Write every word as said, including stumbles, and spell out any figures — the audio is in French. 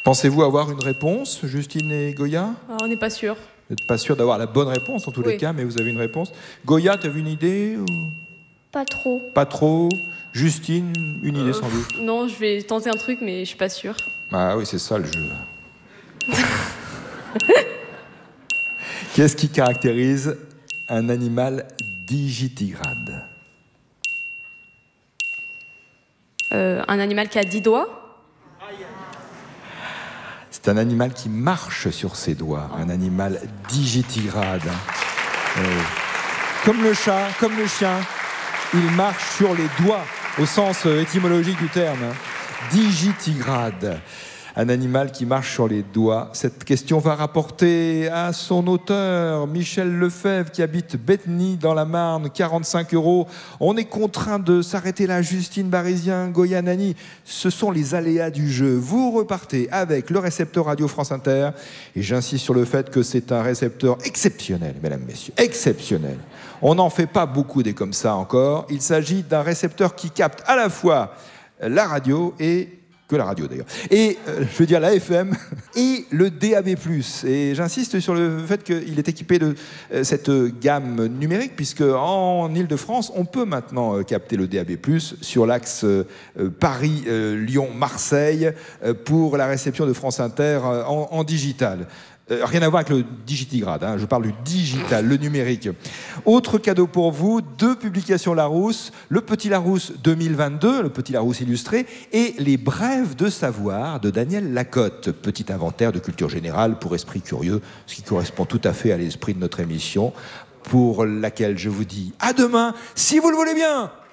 Pensez-vous avoir une réponse, Justine et Goya? Alors, on n'est pas sûr. Vous n'êtes pas sûr d'avoir la bonne réponse en tous Oui. les cas, mais vous avez une réponse. Goya, tu as vu une idée ou... Pas trop. Pas trop. Justine, une idée Euh, sans doute. Non, je vais tenter un truc, mais je suis pas sûre. Ah oui, c'est ça le jeu. Qu'est-ce qui caractérise un animal digitigrade? Euh, un animal qui a dix doigts. C'est un animal qui marche sur ses doigts, un animal digitigrade. Euh, comme le chat, comme le chien, il marche sur les doigts, au sens étymologique du terme. Digitigrade, un animal qui marche sur les doigts. Cette question va rapporter à son auteur, Michel Lefebvre, qui habite Betheny dans la Marne, quarante-cinq euros. On est contraint de s'arrêter là. Justine Barizien, Goya Nani, ce sont les aléas du jeu. Vous repartez avec le récepteur Radio France Inter, et j'insiste sur le fait que c'est un récepteur exceptionnel, mesdames, messieurs, exceptionnel. On n'en fait pas beaucoup des comme ça encore. Il s'agit d'un récepteur qui capte à la fois la radio et... que la radio d'ailleurs, et euh, je veux dire la F M et le D A B plus. Et j'insiste sur le fait qu'il est équipé de euh, cette gamme numérique, puisque en Ile-de-France, on peut maintenant euh, capter le D A B plus sur l'axe euh, Paris-Lyon-Marseille euh, pour la réception de France Inter euh, en, en digital. Euh, rien à voir avec le digitigrade, hein, je parle du digital, le numérique. Autre cadeau pour vous, deux publications Larousse, le Petit Larousse deux mille vingt-deux, le Petit Larousse illustré, et les Brèves de savoir de Daniel Lacotte, petit inventaire de culture générale pour esprit curieux, ce qui correspond tout à fait à l'esprit de notre émission, pour laquelle je vous dis à demain, si vous le voulez bien.